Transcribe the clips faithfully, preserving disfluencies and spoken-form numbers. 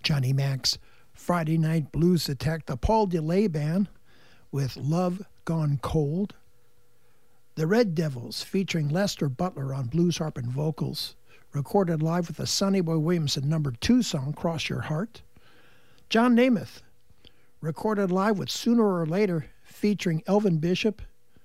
Johnny Mac's Friday Night Blues Attack, the Paul DeLay Band with Love Gone Cold. The Red Devils featuring Lester Butler on blues harp and vocals, recorded live with the Sonny Boy Williamson number two song, Cross Your Heart. John Namath, recorded live with Sooner or Later, featuring Elvin Bishop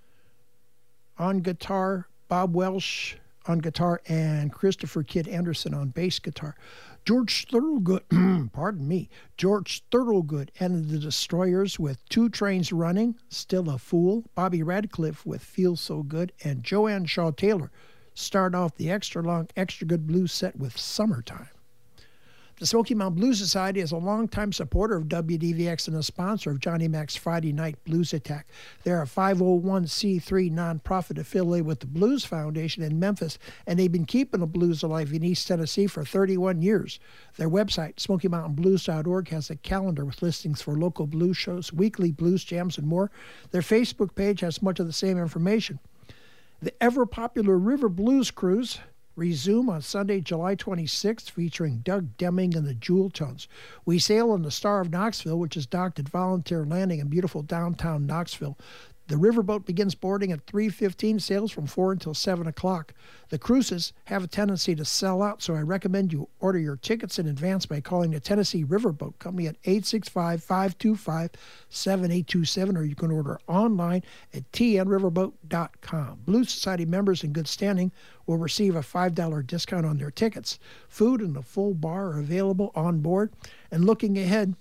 on guitar, Bob Welsh on guitar, and Christopher Kid Anderson on bass guitar. George Thorogood, pardon me, George Thorogood and the Destroyers with Two Trains Running, Still a Fool, Bobby Radcliffe with Feel So Good, and Joanne Shaw Taylor start off the extra long, extra good blues set with Summertime. The Smoky Mountain Blues Society is a longtime supporter of W D V X and a sponsor of Johnny Mac's Friday Night Blues Attack. They're a five oh one c three nonprofit affiliated with the Blues Foundation in Memphis, and they've been keeping the blues alive in East Tennessee for thirty-one years. Their website, smoky mountain blues dot org, has a calendar with listings for local blues shows, weekly blues jams, and more. Their Facebook page has much of the same information. The ever-popular River Blues Cruise resume on Sunday, July twenty-sixth, featuring Doug Deming and the Jewel Tones. We sail on the Star of Knoxville, which is docked at Volunteer Landing in beautiful downtown Knoxville. The riverboat begins boarding at three fifteen, sails from four until seven o'clock. The cruises have a tendency to sell out, so I recommend you order your tickets in advance by calling the Tennessee Riverboat Company at eight six five, five two five, seven eight two seven, or you can order online at t n riverboat dot com. Blues Society members in good standing will receive a five dollar discount on their tickets. Food and a full bar are available on board. And looking ahead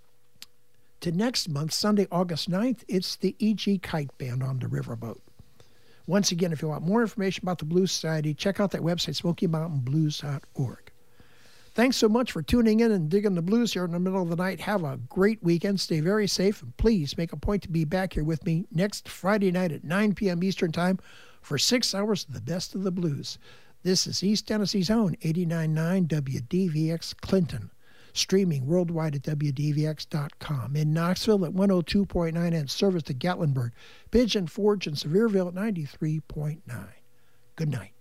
to next month, Sunday, August ninth, it's the E G Kite Band on the riverboat. Once again, if you want more information about the Blues Society, check out that website, smoky mountain blues dot org. Thanks so much for tuning in and digging the blues here in the middle of the night. Have a great weekend. Stay very safe, and please make a point to be back here with me next Friday night at nine p.m. Eastern Time for six hours of the best of the blues. This is East Tennessee's own eighty-nine point nine W D V X Clinton, streaming worldwide at W D V X dot com. In Knoxville at one oh two point nine and service to Gatlinburg, Pigeon Forge, and Sevierville at ninety-three point nine. Good night.